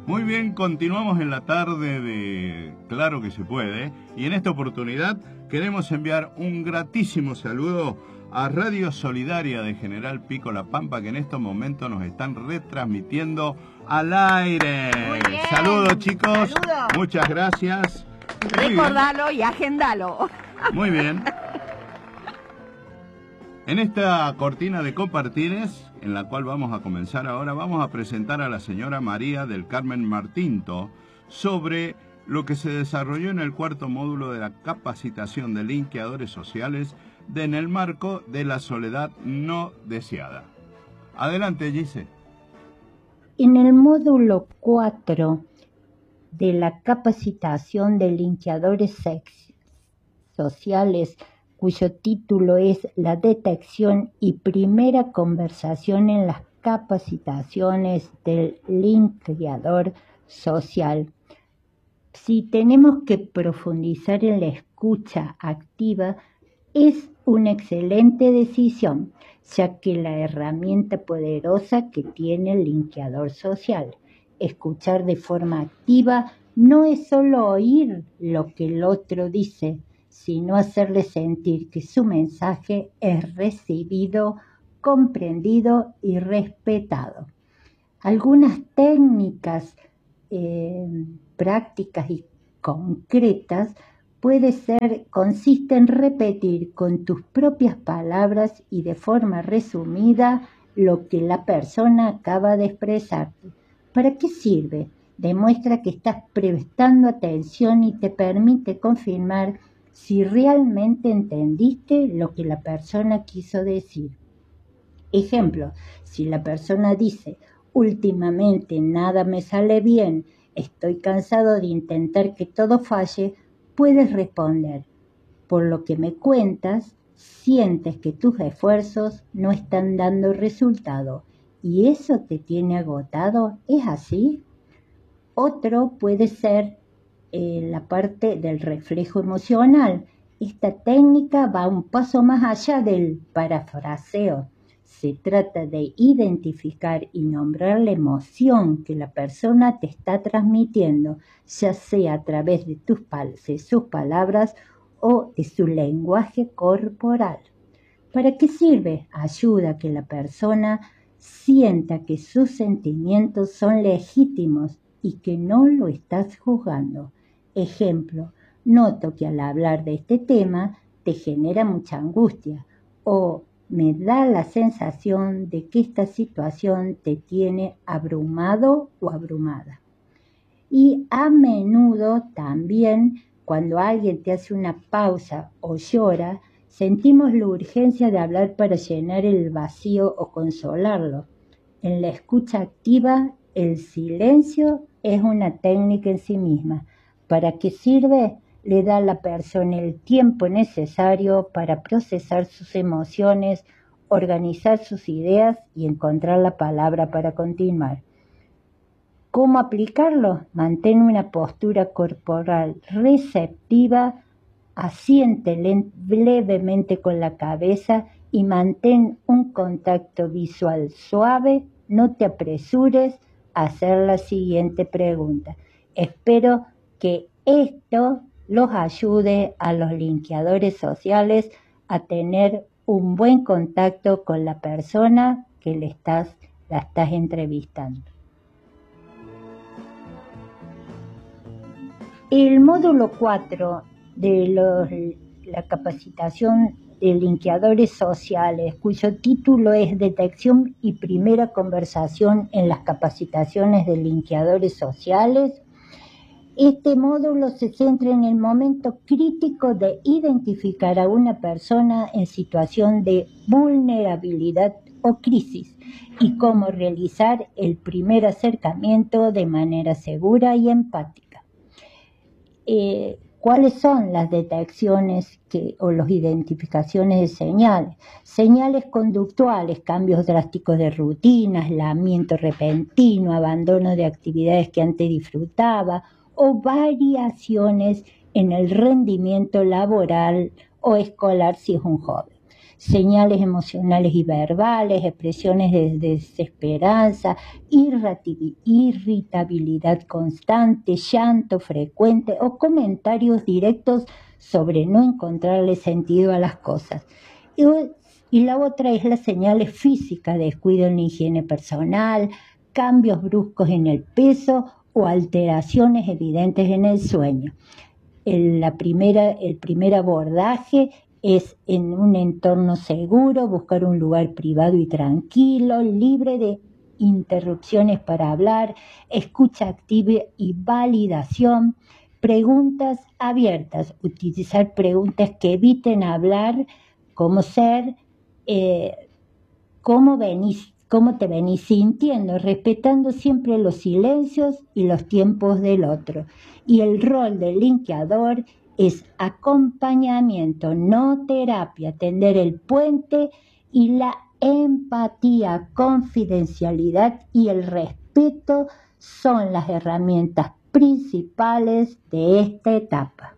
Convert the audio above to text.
Muy bien, continuamos en la tarde de Claro que se puede, y en esta oportunidad queremos enviar un gratísimo saludo a Radio Solidaria de General Pico La Pampa, que en estos momentos nos están retransmitiendo al aire. Muy bien. Saludos, chicos. Saludos. Muchas gracias. Recordalo y agendalo. Muy bien. En esta cortina de compartires, en la cual vamos a comenzar ahora, vamos a presentar a la señora María del Carmen Martinto sobre lo que se desarrolló en el cuarto módulo de la capacitación de linkeadores sociales en el marco de la soledad no deseada. Adelante, Gise. En el módulo 4 de la capacitación de linkeadores sociales, cuyo título es La detección y primera conversación en las capacitaciones del linkeador social. Si tenemos que profundizar en la escucha activa, es una excelente decisión, ya que la herramienta poderosa que tiene el linkeador social. Escuchar de forma activa no es solo oír lo que el otro dice, sino hacerle sentir que su mensaje es recibido, comprendido y respetado. Algunas técnicas prácticas y concretas consiste en repetir con tus propias palabras y de forma resumida lo que la persona acaba de expresarte. ¿Para qué sirve? Demuestra que estás prestando atención y te permite confirmar si realmente entendiste lo que la persona quiso decir. Ejemplo, si la persona dice, últimamente nada me sale bien, estoy cansado de intentar que todo falle, puedes responder, por lo que me cuentas, sientes que tus esfuerzos no están dando resultado y eso te tiene agotado, ¿es así? Otro puede ser la parte del reflejo emocional. Esta técnica va un paso más allá del parafraseo. Se trata de identificar y nombrar la emoción que la persona te está transmitiendo, ya sea a través de sus palabras o de su lenguaje corporal. ¿Para qué sirve? Ayuda a que la persona sienta que sus sentimientos son legítimos y que no lo estás juzgando. Ejemplo, noto que al hablar de este tema te genera mucha angustia o me da la sensación de que esta situación te tiene abrumado o abrumada. Y a menudo también cuando alguien te hace una pausa o llora, sentimos la urgencia de hablar para llenar el vacío o consolarlo. En la escucha activa, el silencio es una técnica en sí misma. ¿Para qué sirve? Le da a la persona el tiempo necesario para procesar sus emociones, organizar sus ideas y encontrar la palabra para continuar. ¿Cómo aplicarlo? Mantén una postura corporal receptiva, asiente levemente con la cabeza y mantén un contacto visual suave. No te apresures a hacer la siguiente pregunta. Espero que esto los ayude a los linkeadores sociales a tener un buen contacto con la persona que la estás entrevistando. El módulo 4 de la capacitación de linkeadores sociales, cuyo título es Detección y primera conversación en las capacitaciones de linkeadores sociales. Este módulo se centra en el momento crítico de identificar a una persona en situación de vulnerabilidad o crisis y cómo realizar el primer acercamiento de manera segura y empática. ¿Cuáles son las detecciones o las identificaciones de señales? Señales conductuales, cambios drásticos de rutina, aislamiento repentino, abandono de actividades que antes disfrutaba o variaciones en el rendimiento laboral o escolar si es un joven. señales emocionales y verbales, expresiones de desesperanza, irritabilidad constante, llanto frecuente o comentarios directos sobre no encontrarle sentido a las cosas. Y la otra es las señales físicas, descuido en la higiene personal, cambios bruscos en el peso o alteraciones evidentes en el sueño. El primer abordaje es en un entorno seguro, buscar un lugar privado y tranquilo, libre de interrupciones para hablar, escucha activa y validación, preguntas abiertas, utilizar preguntas que eviten hablar, cómo ser, cómo te venís sintiendo, respetando siempre los silencios y los tiempos del otro. Y el rol del linkeador es acompañamiento, no terapia, tender el puente, y la empatía, confidencialidad y el respeto son las herramientas principales de esta etapa.